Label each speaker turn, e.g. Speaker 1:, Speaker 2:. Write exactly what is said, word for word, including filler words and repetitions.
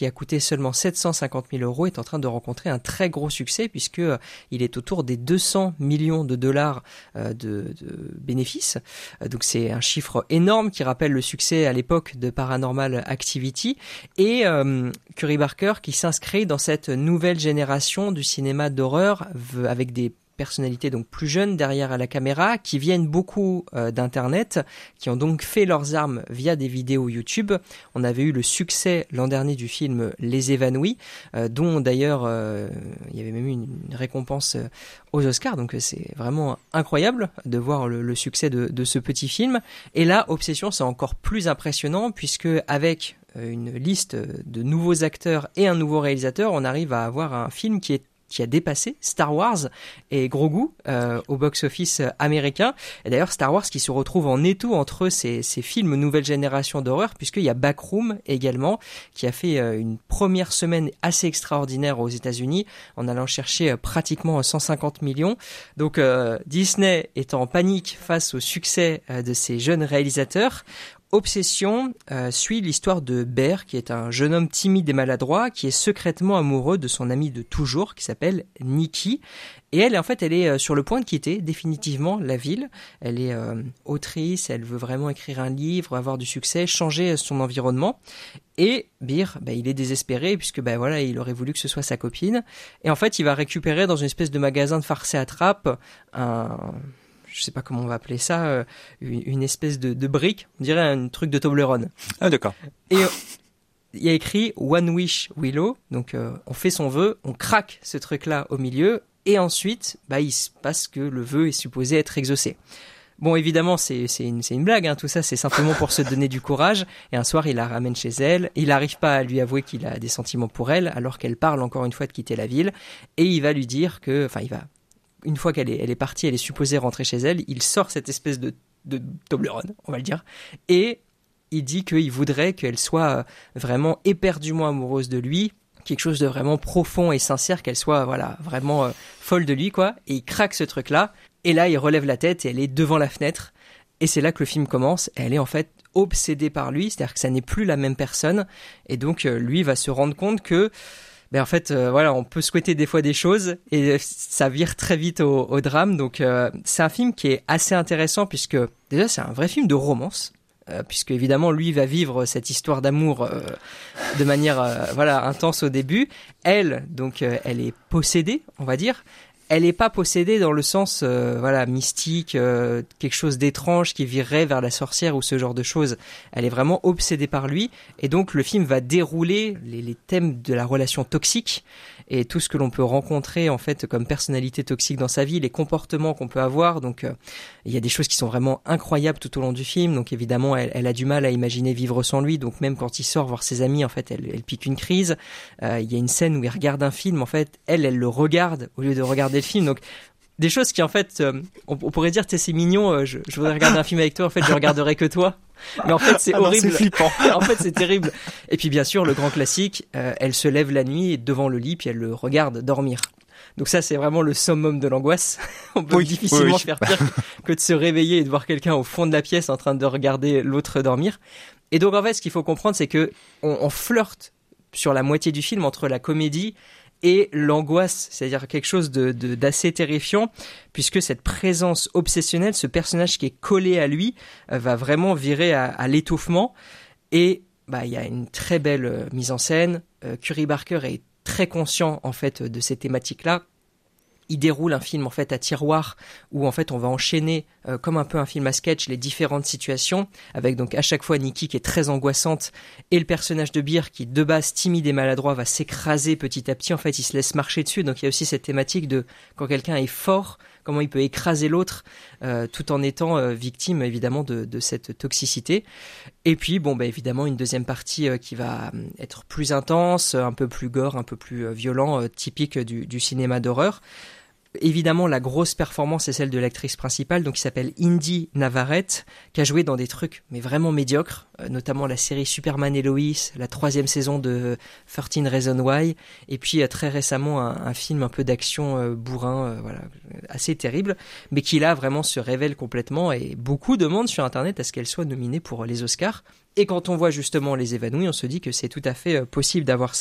Speaker 1: qui a coûté seulement sept cent cinquante mille euros, est en train de rencontrer un très gros succès puisque euh, il est autour des deux cents millions de dollars euh, de, de bénéfices. Euh, donc c'est un chiffre énorme qui rappelle le succès à l'époque de Paranormal Activity. Et euh, Curry Barker qui s'inscrit dans cette nouvelle génération du cinéma d'horreur avec des personnalités donc plus jeunes derrière à la caméra, qui viennent beaucoup euh, d'internet, qui ont donc fait leurs armes via des vidéos YouTube. On avait eu le succès l'an dernier du film Les Évanouis, euh, dont d'ailleurs euh, il y avait même eu une, une récompense euh, aux Oscars, donc c'est vraiment incroyable de voir le, le succès de, de ce petit film. Et là, Obsession, c'est encore plus impressionnant puisque avec une liste de nouveaux acteurs et un nouveau réalisateur, on arrive à avoir un film qui est qui a dépassé Star Wars et Grogu euh, au box-office américain. Et d'ailleurs, Star Wars qui se retrouve en étau entre ces, ces films nouvelle génération d'horreur, puisqu'il y a Backroom également, qui a fait euh, une première semaine assez extraordinaire aux États-Unis, en allant chercher euh, pratiquement cent cinquante millions. Donc euh, Disney est en panique face au succès euh, de ces jeunes réalisateurs. Obsession euh, suit l'histoire de Bear, qui est un jeune homme timide et maladroit, qui est secrètement amoureux de son amie de toujours, qui s'appelle Nikki. Et elle, en fait, elle est euh, sur le point de quitter définitivement la ville. Elle est euh, autrice, elle veut vraiment écrire un livre, avoir du succès, changer son environnement. Et Bear, bah, il est désespéré, puisque bah, voilà, il aurait voulu que ce soit sa copine. Et en fait, il va récupérer dans une espèce de magasin de farce et attrape un... je sais pas comment on va appeler ça, euh, une, une espèce de, de brique, on dirait un truc de Toblerone.
Speaker 2: Ah d'accord.
Speaker 1: Et euh, il y a écrit One Wish Willow, donc euh, on fait son vœu, on craque ce truc-là au milieu, et ensuite, bah, il se passe que le vœu est supposé être exaucé. Bon, évidemment, c'est, c'est, une, c'est une blague, hein, tout ça, c'est simplement pour se donner du courage. Et un soir, il la ramène chez elle. Il n'arrive pas à lui avouer qu'il a des sentiments pour elle, alors qu'elle parle encore une fois de quitter la ville. Et il va lui dire que, enfin, il va... une fois qu'elle est, elle est partie, elle est supposée rentrer chez elle, il sort cette espèce de, de Toblerone, on va le dire, et il dit qu'il voudrait qu'elle soit vraiment éperdument amoureuse de lui, quelque chose de vraiment profond et sincère, qu'elle soit voilà vraiment euh, folle de lui, quoi. Et il craque ce truc-là, et là il relève la tête et elle est devant la fenêtre, et c'est là que le film commence. Et elle est en fait obsédée par lui, c'est-à-dire que ça n'est plus la même personne, et donc euh, lui va se rendre compte que ben en fait, euh, voilà, on peut souhaiter des fois des choses et ça vire très vite au, au drame. Donc, euh, c'est un film qui est assez intéressant puisque déjà c'est un vrai film de romance, euh, puisque évidemment lui va vivre cette histoire d'amour euh, de manière euh, voilà intense au début. Elle, donc, euh, elle est possédée, on va dire. Elle n'est pas possédée dans le sens euh, voilà mystique, euh, quelque chose d'étrange qui virerait vers la sorcière ou ce genre de choses. Elle est vraiment obsédée par lui, et donc le film va dérouler les, les thèmes de la relation toxique et tout ce que l'on peut rencontrer en fait comme personnalité toxique dans sa vie, les comportements qu'on peut avoir. Donc euh, il y a des choses qui sont vraiment incroyables tout au long du film. Donc évidemment elle, elle a du mal à imaginer vivre sans lui, donc même quand il sort voir ses amis, en fait elle, elle pique une crise. Euh, il y a une scène où il regarde un film, en fait elle elle le regarde au lieu de regarder le film. Donc des choses qui en fait euh, on, on pourrait dire, tu sais, c'est mignon, euh, je, je voudrais regarder un film avec toi, en fait je regarderai que toi, mais en fait c'est
Speaker 2: ah
Speaker 1: horrible.
Speaker 2: Non, c'est flippant.
Speaker 1: En fait c'est terrible. Et puis bien sûr le grand classique, euh, elle se lève la nuit devant le lit puis elle le regarde dormir. Donc ça c'est vraiment le summum de l'angoisse. On peut
Speaker 2: oui,
Speaker 1: difficilement
Speaker 2: oui, oui.
Speaker 1: faire pire que de se réveiller et de voir quelqu'un au fond de la pièce en train de regarder l'autre dormir. Et donc en fait ce qu'il faut comprendre, c'est que on, on flirte sur la moitié du film entre la comédie et l'angoisse, c'est-à-dire quelque chose de, de, d'assez terrifiant, puisque cette présence obsessionnelle, ce personnage qui est collé à lui, euh, va vraiment virer à, à l'étouffement. Et bah, il y a une très belle euh, mise en scène. Euh, Curry Barker est très conscient en fait de ces thématiques-là. Il déroule un film en fait à tiroir où en fait on va enchaîner euh, comme un peu un film à sketch les différentes situations, avec donc à chaque fois Nikki qui est très angoissante et le personnage de Bear qui de base timide et maladroit va s'écraser petit à petit. En fait il se laisse marcher dessus, donc il y a aussi cette thématique de quand quelqu'un est fort, comment il peut écraser l'autre euh, tout en étant euh, victime évidemment de, de cette toxicité. Et puis bon bah évidemment une deuxième partie euh, qui va être plus intense, un peu plus gore, un peu plus euh, violent, euh, typique du, du cinéma d'horreur. Évidemment, la grosse performance est celle de l'actrice principale, donc qui s'appelle Indy Navarrete, qui a joué dans des trucs mais vraiment médiocres, euh, notamment la série Superman et Lois, la troisième saison de thirteen Reasons Why, et puis euh, très récemment un, un film un peu d'action euh, bourrin, euh, voilà, assez terrible, mais qui là vraiment se révèle complètement, et beaucoup demandent sur Internet à ce qu'elle soit nominée pour les Oscars. Et quand on voit justement Les Évanouis, on se dit que c'est tout à fait possible d'avoir